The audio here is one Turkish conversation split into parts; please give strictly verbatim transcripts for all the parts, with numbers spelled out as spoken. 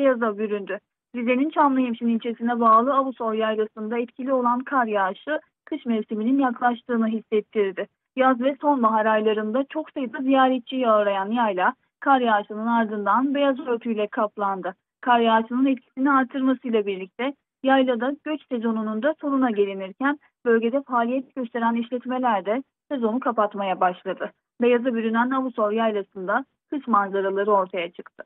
beyaza büründü. Rize'nin Çamlıhemşin ilçesine bağlı Avusoy Yaylası'nda etkili olan kar yağışı kış mevsiminin yaklaştığını hissettirdi. Yaz ve sonbahar aylarında çok sayıda ziyaretçiyi ağırlayan yayla, kar yağışının ardından beyaz örtüyle kaplandı. Kar yağışının etkisini artırmasıyla birlikte yaylada göç sezonunun da sonuna gelinirken bölgede faaliyet gösteren işletmeler de sezonu kapatmaya başladı. Beyaza bürünen Avusoy Yaylası'nda kış manzaraları ortaya çıktı.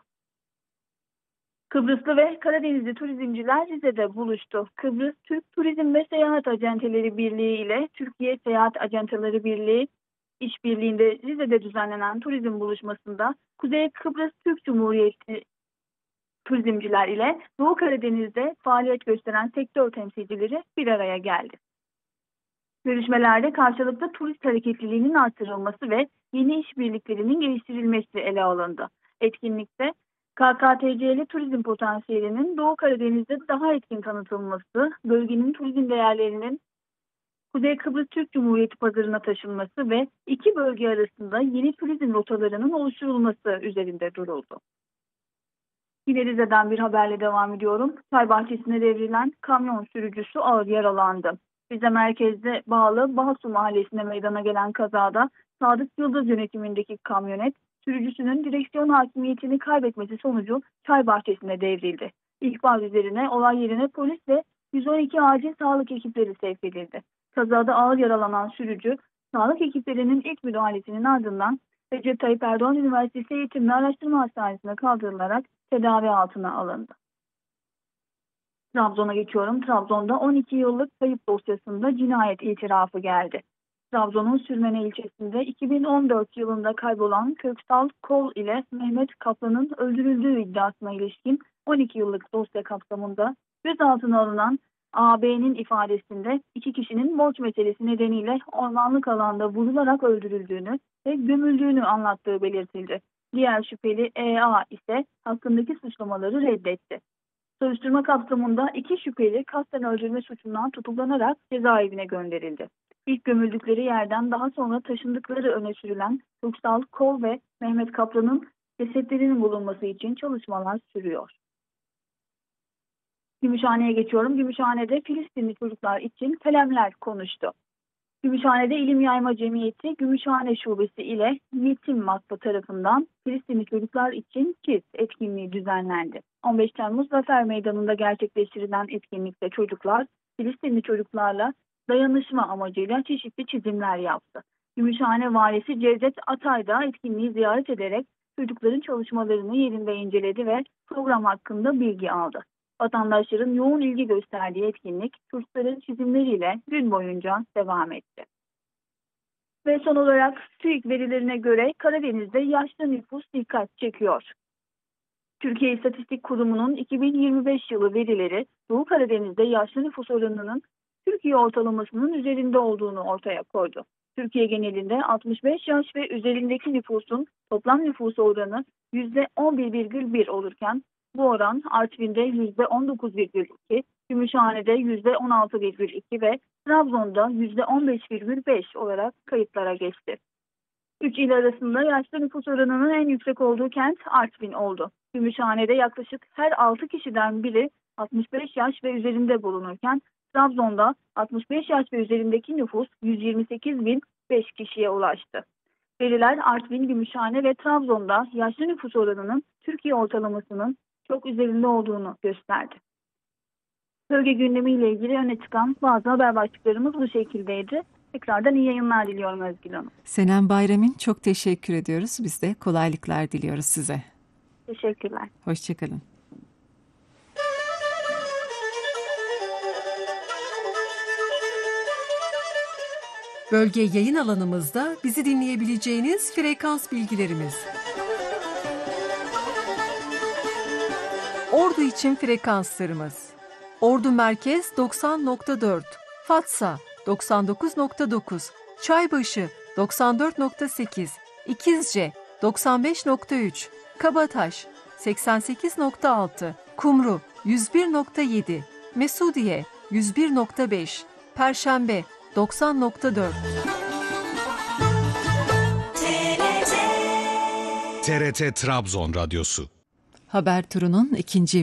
Kıbrıslı ve Karadenizli turizmciler Rize'de buluştu. Kıbrıs Türk Turizm ve Seyahat Acenteleri Birliği ile Türkiye Seyahat Acenteleri Birliği işbirliğinde Rize'de düzenlenen turizm buluşmasında Kuzey Kıbrıs Türk Cumhuriyeti turizmciler ile Doğu Karadeniz'de faaliyet gösteren sektör temsilcileri bir araya geldi. Görüşmelerde karşılıklı turist hareketliliğinin artırılması ve yeni işbirliklerinin geliştirilmesi ele alındı. Etkinlikte K K T C'li turizm potansiyelinin Doğu Karadeniz'de daha etkin tanıtılması, bölgenin turizm değerlerinin Kuzey Kıbrıs Türk Cumhuriyeti pazarına taşınması ve iki bölge arasında yeni turizm rotalarının oluşturulması üzerinde duruldu. Yine Rize'den bir haberle devam ediyorum. Çay bahçesine devrilen kamyon sürücüsü ağır yaralandı. Rize merkezde bağlı Bahasu mahallesine meydana gelen kazada Sadık Yıldız yönetimindeki kamyonet sürücüsünün direksiyon hakimiyetini kaybetmesi sonucu çay bahçesine devrildi. İhbar üzerine olay yerine polis ve yüz on iki acil sağlık ekipleri sevk edildi. Kazada ağır yaralanan sürücü sağlık ekiplerinin ilk müdahalesinin ardından Recep Tayyip Erdoğan Üniversitesi Eğitim ve Araştırma Hastanesi'ne kaldırılarak tedavi altına alındı. Trabzon'a geçiyorum. Trabzon'da on iki yıllık kayıp dosyasında cinayet itirafı geldi. Trabzon'un Sürmene ilçesinde iki bin on dört yılında kaybolan Köksal Kol ile Mehmet Kaplan'ın öldürüldüğü iddiasına ilişkin on iki yıllık dosya kapsamında gözaltına alınan A B'nin ifadesinde iki kişinin borç meselesi nedeniyle ormanlık alanda vurularak öldürüldüğünü ve gömüldüğünü anlattığı belirtildi. Diğer şüpheli E A ise hakkındaki suçlamaları reddetti. Soruşturma kapsamında iki şüpheli kasten öldürme suçundan tutuklanarak cezaevine gönderildi. İlk gömüldükleri yerden daha sonra taşındıkları öne sürülen Köksal Kol ve Mehmet Kaplan'ın cesetlerinin bulunması için çalışmalar sürüyor. Gümüşhane'ye geçiyorum. Gümüşhane'de Filistinli çocuklar için kalemler konuştu. Gümüşhane'de İlim Yayma Cemiyeti Gümüşhane Şubesi ile Yetim Vakfı tarafından Filistinli çocuklar için Çiz etkinliği düzenlendi. on beş Temmuz Zafer Meydanı'nda gerçekleştirilen etkinlikte çocuklar Filistinli çocuklarla dayanışma amacıyla çeşitli çizimler yaptı. Gümüşhane Valisi Cevdet Atay da etkinliği ziyaret ederek çocukların çalışmalarını yerinde inceledi ve program hakkında bilgi aldı. Vatandaşların yoğun ilgi gösterdiği etkinlik çocukların çizimleriyle gün boyunca devam etti. Ve son olarak TÜİK verilerine göre Karadeniz'de yaşlı nüfus dikkat çekiyor. Türkiye İstatistik Kurumu'nun iki bin yirmi beş yılı verileri Doğu Karadeniz'de yaşlı nüfus oranının Türkiye ortalamasının üzerinde olduğunu ortaya koydu. Türkiye genelinde altmış beş yaş ve üzerindeki nüfusun toplam nüfus oranı yüzde on bir virgül bir olurken bu oran Artvin'de yüzde on dokuz virgül iki, Gümüşhane'de yüzde on altı virgül iki ve Trabzon'da yüzde on beş virgül beş olarak kayıtlara geçti. Üç il arasında yaşlı nüfus oranının en yüksek olduğu kent Artvin oldu. Gümüşhane'de yaklaşık her altı kişiden biri altmış beş yaş ve üzerinde bulunurken Trabzon'da altmış beş yaş ve üzerindeki nüfus yüz yirmi sekiz bin beş kişiye ulaştı. Veriler Artvin, Gümüşhane ve Trabzon'da yaşlı nüfus oranının Türkiye ortalamasının çok üzerinde olduğunu gösterdi. Bölge gündemiyle ilgili öne çıkan bazı haber başlıklarımız bu şekildeydi. Tekrardan iyi yayınlar diliyorum Özgül Hanım. Senem Bayram'ın çok teşekkür ediyoruz. Biz de kolaylıklar diliyoruz size. Teşekkürler. Hoşçakalın. Bölge yayın alanımızda bizi dinleyebileceğiniz frekans bilgilerimiz. Ordu için frekanslarımız: Ordu Merkez doksan nokta dört, Fatsa doksan dokuz nokta dokuz, Çaybaşı doksan dört nokta sekiz, İkizce doksan beş nokta üç, Kabataş seksen sekiz nokta altı, Kumru yüz bir nokta yedi, Mesudiye yüz bir nokta beş, Perşembe doksan nokta dört. T R T Trabzon Radyosu. Haber turunun ikinci